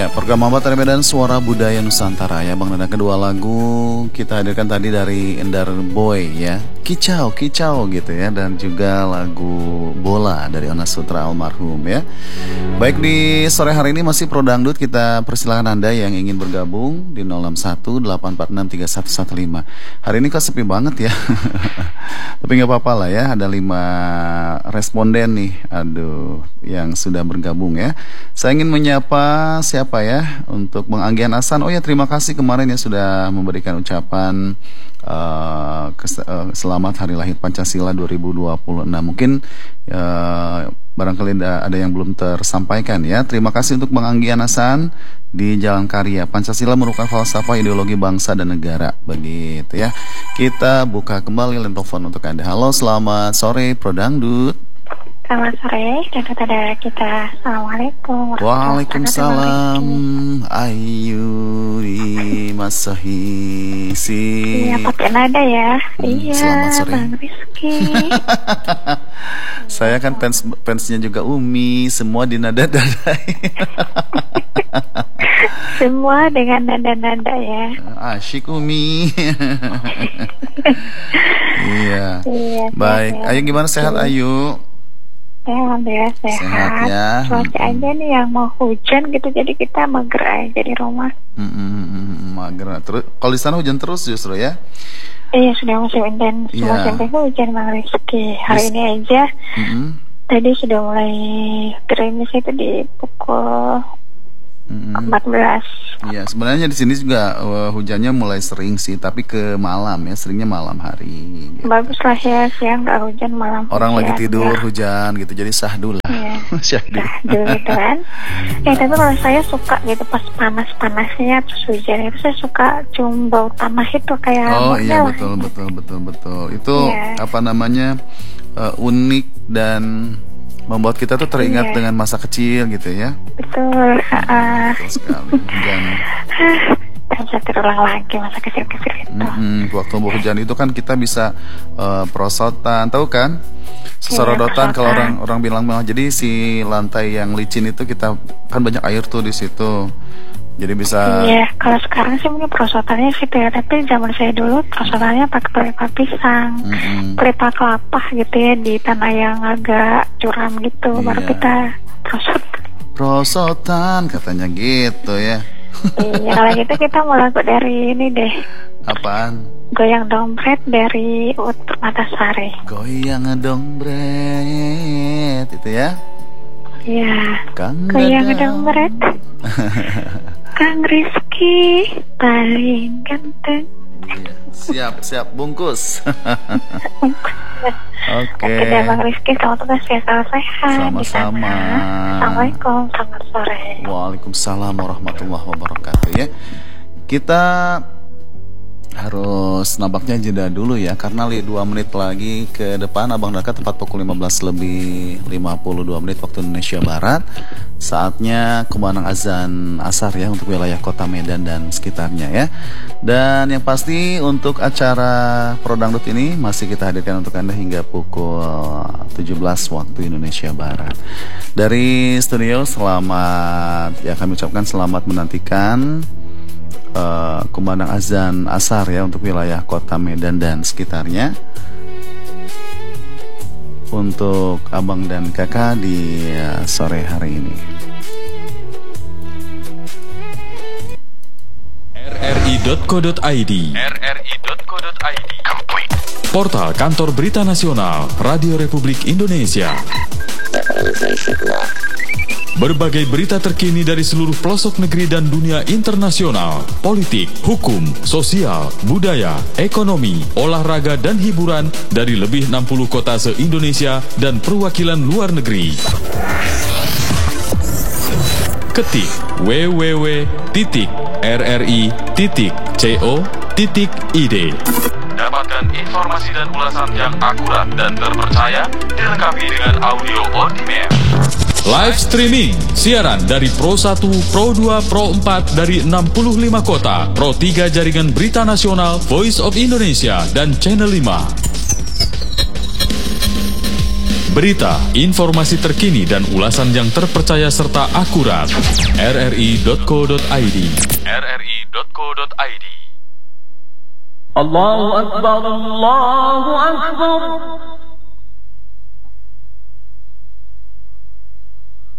Ya, program Abad Medan Suara Budaya Nusantara ya, Bang Nada. Kedua lagu kita hadirkan tadi dari Endar Boy ya, Kicau Kicau gitu ya, dan juga lagu Bola dari Ona Sutra almarhum ya. Baik, di sore hari ini masih Pro Dangdut, kita persilakan Anda yang ingin bergabung di 061-846-3115. Hari ini kok sepi banget ya. Tapi nggak apa-apa lah ya, ada 5 responden nih, aduh, yang sudah bergabung ya. Saya ingin menyapa siapa ya untuk Bang Anggian Hasan. Oh ya, terima kasih kemarin ya sudah memberikan ucapan selamat Hari Lahir Pancasila 2026. Mungkin barangkali ada yang belum tersampaikan ya. Terima kasih untuk Bang Anggian Hasan di Jalan Karya. Pancasila merupakan falsafah ideologi bangsa dan negara, begitu ya. Kita buka kembali line telepon untuk Anda. Halo, selamat sore Pro Dangdut. Selamat sore, dan saudara kita. Assalamualaikum. Waalaikumsalam. Ayu di Masahi si. Iya, pakai nada ya. Iya, selamat sore Bang Rizky. Saya kan fansnya juga Umi, semua dinada-nadai. Semua dengan nada-nada ya. Asyik Umi. Iya. Baik, Ayu gimana, sehat Ayu? Alhamdulillah sehat ya. Cuaca aja nih yang mau hujan gitu, jadi kita mager aja di rumah. Mager. Terus kalau di sana hujan terus justru ya? Iya, sudah musim intens, musim hujan Bang Rizky. Hari ini aja tadi sudah mulai gerimis itu di pukul 14. Iya, sebenarnya di sini juga hujannya mulai sering sih, tapi ke malam ya, seringnya malam hari. Gitu. Bagus lah ya, siang nggak hujan, malam orang hujan, lagi tidur ya. Hujan gitu, jadi sahdu lah. Iya. Syahdu gitu kan. Ya, tapi kalau saya suka gitu pas panas-panasnya terus hujan itu, saya suka cium bau tanah itu kayak. Oh iya, lah. betul. Itu apa namanya, unik dan membuat kita tuh teringat dengan masa kecil gitu ya. Betul. Betul sekali. Dan bisa terulang lagi masa kecil-kecil itu. Waktu hujan itu kan kita bisa perosotan, tahu kan? Sesorodotan kalau orang bilang. Jadi si lantai yang licin itu kita kan banyak air tuh di situ. Jadi bisa. Iya, kalau sekarang sih mungkin perosotannya gitu ya. Tapi zaman saya dulu perosotannya pakai pelipah pisang, pelipah kelapa gitu ya, di tanah yang agak curam gitu. Baru kita perosotan katanya gitu ya. Iya, kalau gitu kita mau lagu dari ini deh. Apaan? Goyang Dompret dari Ut Permatasari. Goyang Dompret itu ya? Iya. Goyang Dompret. Kang Rizky paling ganteng. Iya, siap bungkus. Oke. Oke, Bang Rizky, selamat tugas ya, salam sehat. Sama-sama. Assalamualaikum, selamat sore. Waalaikumsalam warahmatullahi wabarakatuh ya. Kita harus nampaknya jeda dulu ya, karena 2 menit lagi ke depan Abang Daka tepat pukul 15:52 waktu Indonesia Barat. Saatnya kumandang azan asar ya untuk wilayah Kota Medan dan sekitarnya ya. Dan yang pasti untuk acara Pro Dangdut ini masih kita hadirkan untuk Anda hingga pukul 17 waktu Indonesia Barat. Dari studio selamat ya, kami ucapkan selamat menantikan kumandang azan asar ya untuk wilayah Kota Medan dan sekitarnya. Untuk abang dan kakak di sore hari ini. rri.co.id Portal Kantor Berita Nasional Radio Republik Indonesia. Berbagai berita terkini dari seluruh pelosok negeri dan dunia internasional, politik, hukum, sosial, budaya, ekonomi, olahraga, dan hiburan dari lebih 60 kota se-Indonesia dan perwakilan luar negeri. Ketik www.rri.co.id. Dapatkan informasi dan ulasan yang akurat dan terpercaya, dilengkapi dengan audio on demand. Live streaming, siaran dari Pro 1, Pro 2, Pro 4 dari 65 kota, Pro 3 Jaringan Berita Nasional, Voice of Indonesia, dan Channel 5. Berita, informasi terkini dan ulasan yang terpercaya serta akurat. rri.co.id. rri.co.id. Allahu Akbar, Allahu Akbar.